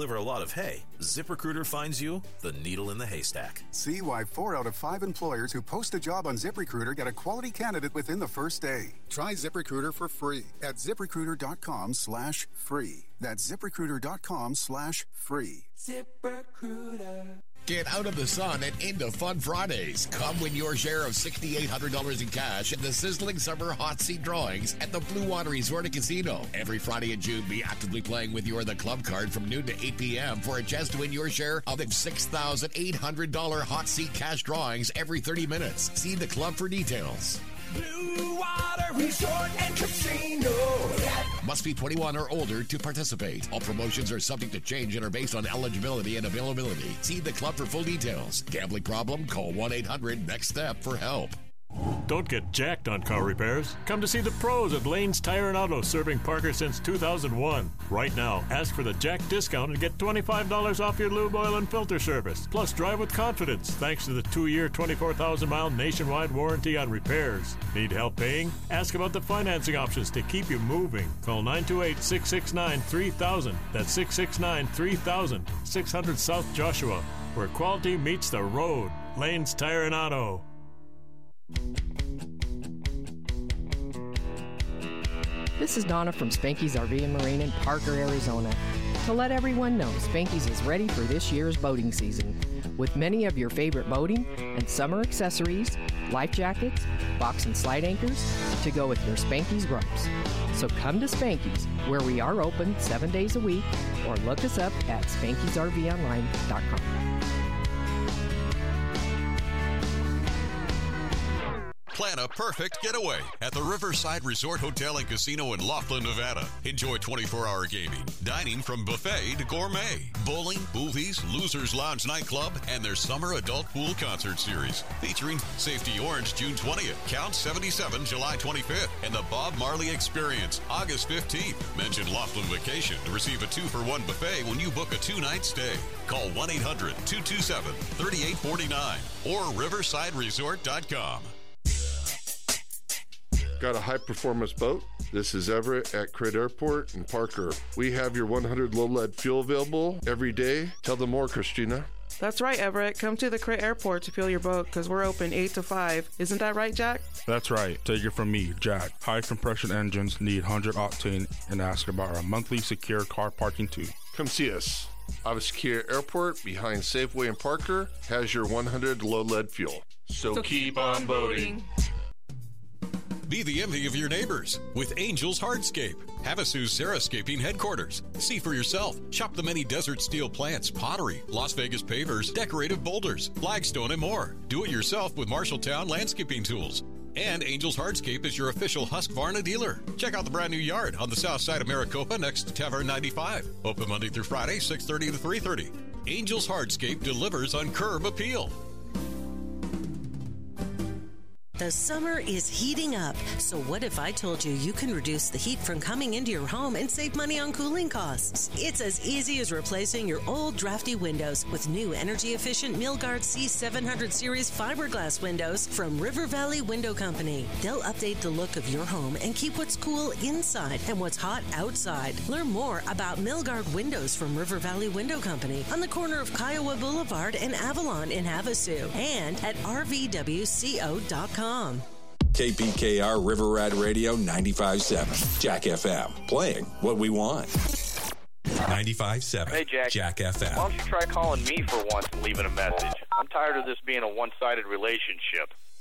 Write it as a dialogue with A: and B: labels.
A: deliver a lot of hay, ZipRecruiter finds you the needle in the haystack.
B: See why 4 out of 5 employers who post a job on ZipRecruiter get a quality candidate within the first day. Try ZipRecruiter for free at ZipRecruiter.com/free. That's ZipRecruiter.com/free.
C: ZipRecruiter.
D: Get out of the sun and into Fun Fridays. Come win your share of $6,800 in cash in the sizzling summer hot seat drawings at the Blue Water Resort and Casino. Every Friday in June, be actively playing with your The Club card from noon to 8 p.m. for a chance to win your share of the $6,800 hot seat cash drawings every 30 minutes. See the club for details.
C: Blue Water Resort and Casino.
D: Must be 21 or older to participate. All promotions are subject to change and are based on eligibility and availability. See the club for full details. Gambling problem? Call 1-800-NEXT-STEP for help.
E: Don't get jacked on car repairs. Come to see the pros at Lane's Tire and Auto, serving Parker since 2001. Right now, ask for the Jack discount and get $25 off your lube oil and filter service. Plus, drive with confidence thanks to the 2-year, 24,000-mile nationwide warranty on repairs. Need help paying? Ask about the financing options to keep you moving. Call 928-669-3000. That's 669-3000. 600 South Joshua, where quality meets the road. Lane's Tire and Auto.
F: This is Donna from Spanky's RV and Marine in Parker, Arizona. To let everyone know, Spanky's is ready for this year's boating season with many of your favorite boating and summer accessories, life jackets, box and slide anchors to go with your Spanky's ropes. So come to Spanky's, where we are open 7 days a week, or look us up at Spanky'sRVOnline.com.
G: Plan a perfect getaway at the Riverside Resort Hotel and Casino in Laughlin, Nevada. Enjoy 24-hour gaming, dining from buffet to gourmet, bowling, movies, Losers Lounge nightclub, and their summer adult pool concert series featuring Safety Orange June 20th, Count 77 July 25th, and the Bob Marley Experience August 15th. Mention Laughlin Vacation to receive a 2-for-1 buffet when you book a 2-night stay. Call 1-800-227-3849 or riversideresort.com.
H: Got a high-performance boat? This is Everett at Crit Airport in Parker. We have your 100 low-lead fuel available every day. Tell them more, Christina.
I: That's right, Everett. Come to the Crit Airport to fuel your boat because we're open 8 to 5. Isn't that right, Jack?
J: That's right. Take it from me, Jack. High-compression engines need 100 octane and ask about our monthly secure car parking too.
H: Come see us. Ava Secure Airport behind Safeway in Parker has your 100 low-lead fuel. So keep on boating.
G: Be the envy of your neighbors with Angels Hardscape, Havasu's Sarahscaping headquarters. See for yourself. Shop the many desert steel plants, pottery, Las Vegas pavers, decorative boulders, flagstone, and more. Do it yourself with Marshalltown landscaping tools. And Angels Hardscape is your official Husqvarna dealer. Check out the brand new yard on the south side of Maricopa next to Tavern 95. Open Monday through Friday, 6:30 to 3:30. Angels Hardscape delivers on curb appeal.
K: The summer is heating up, so what if I told you can reduce the heat from coming into your home and save money on cooling costs? It's as easy as replacing your old drafty windows with new energy-efficient Milgard C700 series fiberglass windows from River Valley Window Company. They'll update the look of your home and keep what's cool inside and what's hot outside. Learn more about Milgard windows from River Valley Window Company on the corner of Kiowa Boulevard and Avalon in Havasu and at rvwco.com.
L: KPKR River Ride Radio 95.7. Jack FM. Playing what we want. 95.7.
M: Hey,
L: Jack FM.
M: Why don't you try calling me for once and leaving a message? I'm tired of this being a one-sided relationship.